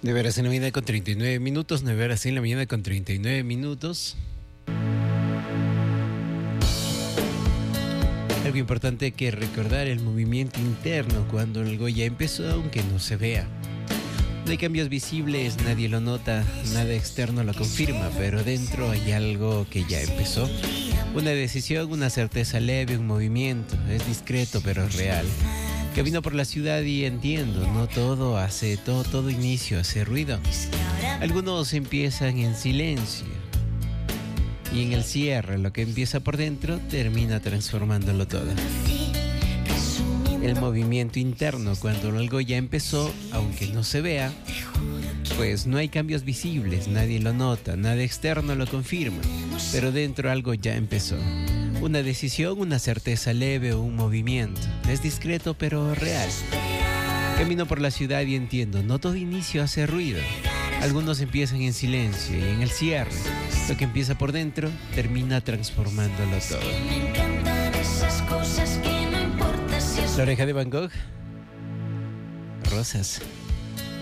9 horas en la mañana con 39 minutos, 9 horas en la mañana con 39 minutos. Algo importante que recordar: el movimiento interno cuando algo ya empezó, aunque no se vea. No hay cambios visibles, nadie lo nota, nada externo lo confirma, pero dentro hay algo que ya empezó. Una decisión, una certeza leve, un movimiento. Es discreto pero real. Camino por la ciudad y entiendo, no todo inicio hace ruido. Algunos empiezan en silencio y en el cierre, lo que empieza por dentro termina transformándolo todo. El movimiento interno, cuando algo ya empezó, aunque no se vea, pues no hay cambios visibles, nadie lo nota, nada externo lo confirma, pero dentro algo ya empezó. Una decisión, una certeza leve o un movimiento. Es discreto pero real. Camino por la ciudad y entiendo, no todo inicio hace ruido. Algunos empiezan en silencio y en el cierre, lo que empieza por dentro termina transformándolo todo. La oreja de Van Gogh, Rosas.